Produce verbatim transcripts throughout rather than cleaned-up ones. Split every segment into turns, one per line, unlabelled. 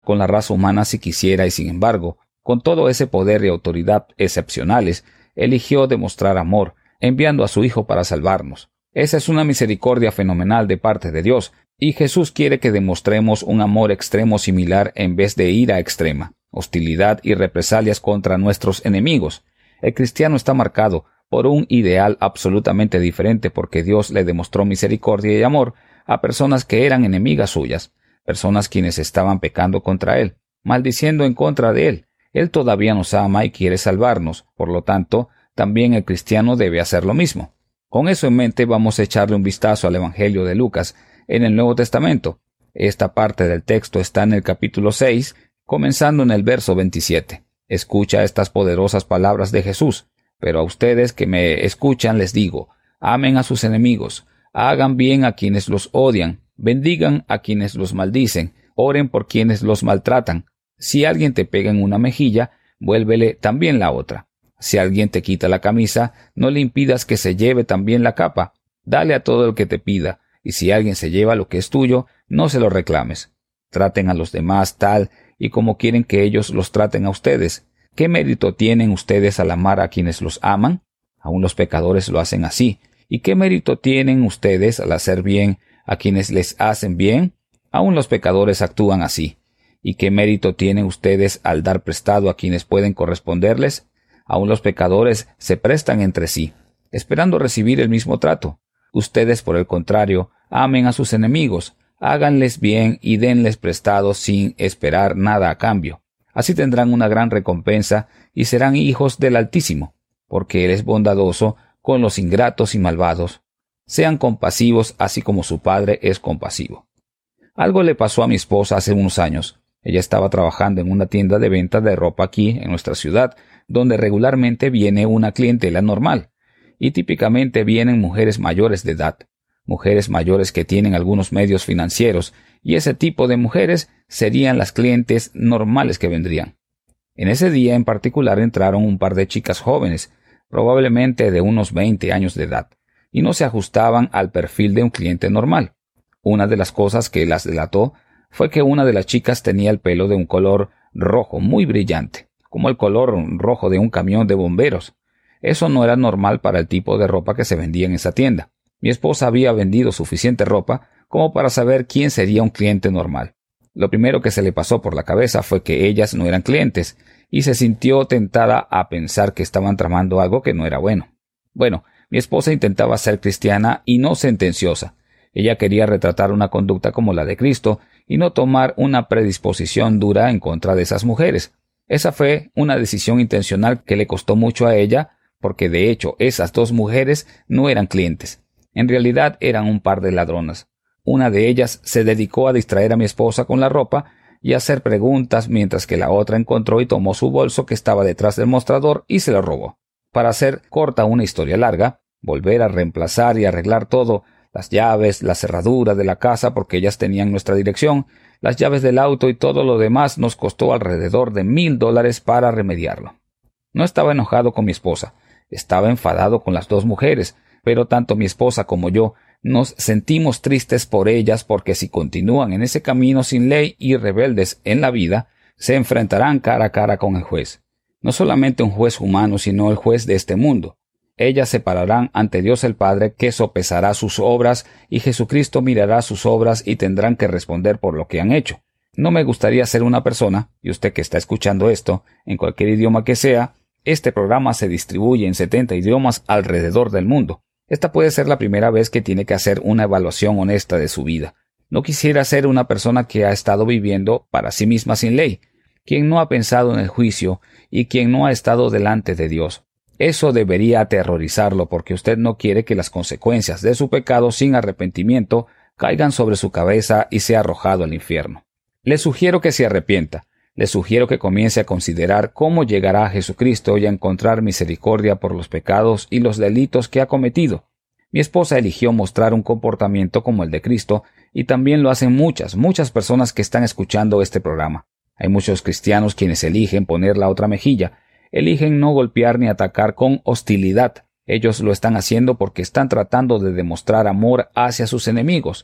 con la raza humana si quisiera y sin embargo, con todo ese poder y autoridad excepcionales, eligió demostrar amor, enviando a su Hijo para salvarnos. Esa es una misericordia fenomenal de parte de Dios, y Jesús quiere que demostremos un amor extremo similar en vez de ira extrema, hostilidad y represalias contra nuestros enemigos. El cristiano está marcado por un ideal absolutamente diferente porque Dios le demostró misericordia y amor a personas que eran enemigas suyas, personas quienes estaban pecando contra Él, maldiciendo en contra de Él. Él todavía nos ama y quiere salvarnos, por lo tanto, también el cristiano debe hacer lo mismo. Con eso en mente vamos a echarle un vistazo al Evangelio de Lucas en el Nuevo Testamento. Esta parte del texto está en el capítulo seis, comenzando en el verso veintisiete. Escucha estas poderosas palabras de Jesús. Pero a ustedes que me escuchan les digo, amen a sus enemigos, hagan bien a quienes los odian, bendigan a quienes los maldicen, oren por quienes los maltratan. Si alguien te pega en una mejilla, vuélvele también la otra. Si alguien te quita la camisa, no le impidas que se lleve también la capa. Dale a todo el que te pida, y si alguien se lleva lo que es tuyo, no se lo reclames. Traten a los demás tal y como quieren que ellos los traten a ustedes. ¿Qué mérito tienen ustedes al amar a quienes los aman? Aún los pecadores lo hacen así. ¿Y qué mérito tienen ustedes al hacer bien a quienes les hacen bien? Aún los pecadores actúan así. ¿Y qué mérito tienen ustedes al dar prestado a quienes pueden corresponderles? Aún los pecadores se prestan entre sí, esperando recibir el mismo trato. Ustedes, por el contrario, amen a sus enemigos, háganles bien y denles prestado sin esperar nada a cambio. Así tendrán una gran recompensa y serán hijos del Altísimo, porque Él es bondadoso con los ingratos y malvados. Sean compasivos así como su Padre es compasivo. Algo le pasó a mi esposa hace unos años. Ella estaba trabajando en una tienda de venta de ropa aquí, en nuestra ciudad, donde regularmente viene una clientela normal, y típicamente vienen mujeres mayores de edad, mujeres mayores que tienen algunos medios financieros, y ese tipo de mujeres serían las clientes normales que vendrían. En ese día en particular entraron un par de chicas jóvenes, probablemente de unos veinte años de edad, y no se ajustaban al perfil de un cliente normal. Una de las cosas que las delató fue que una de las chicas tenía el pelo de un color rojo muy brillante, como el color rojo de un camión de bomberos. Eso no era normal para el tipo de ropa que se vendía en esa tienda. Mi esposa había vendido suficiente ropa como para saber quién sería un cliente normal. Lo primero que se le pasó por la cabeza fue que ellas no eran clientes, y se sintió tentada a pensar que estaban tramando algo que no era bueno. Bueno, mi esposa intentaba ser cristiana y no sentenciosa. Ella quería retratar una conducta como la de Cristo y no tomar una predisposición dura en contra de esas mujeres. Esa fue una decisión intencional que le costó mucho a ella, porque de hecho esas dos mujeres no eran clientes. En realidad eran un par de ladronas. Una de ellas se dedicó a distraer a mi esposa con la ropa y a hacer preguntas, mientras que la otra encontró y tomó su bolso que estaba detrás del mostrador y se lo robó. Para hacer corta una historia larga, volver a reemplazar y arreglar todo, las llaves, la cerradura de la casa porque ellas tenían nuestra dirección, las llaves del auto y todo lo demás nos costó alrededor de mil dólares para remediarlo. No estaba enojado con mi esposa, estaba enfadado con las dos mujeres, pero tanto mi esposa como yo nos sentimos tristes por ellas porque si continúan en ese camino sin ley y rebeldes en la vida, se enfrentarán cara a cara con el juez. No solamente un juez humano, sino el juez de este mundo. Ellas se pararán ante Dios el Padre, que sopesará sus obras, y Jesucristo mirará sus obras y tendrán que responder por lo que han hecho. No me gustaría ser una persona, y usted que está escuchando esto, en cualquier idioma que sea, este programa se distribuye en setenta idiomas alrededor del mundo. Esta puede ser la primera vez que tiene que hacer una evaluación honesta de su vida. No quisiera ser una persona que ha estado viviendo para sí misma sin ley, quien no ha pensado en el juicio y quien no ha estado delante de Dios. Eso debería aterrorizarlo porque usted no quiere que las consecuencias de su pecado sin arrepentimiento caigan sobre su cabeza y sea arrojado al infierno. Le sugiero que se arrepienta. Le sugiero que comience a considerar cómo llegará a Jesucristo y a encontrar misericordia por los pecados y los delitos que ha cometido. Mi esposa eligió mostrar un comportamiento como el de Cristo y también lo hacen muchas, muchas personas que están escuchando este programa. Hay muchos cristianos quienes eligen poner la otra mejilla, eligen no golpear ni atacar con hostilidad. Ellos lo están haciendo porque están tratando de demostrar amor hacia sus enemigos.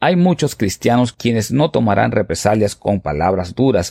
Hay muchos cristianos quienes no tomarán represalias con palabras duras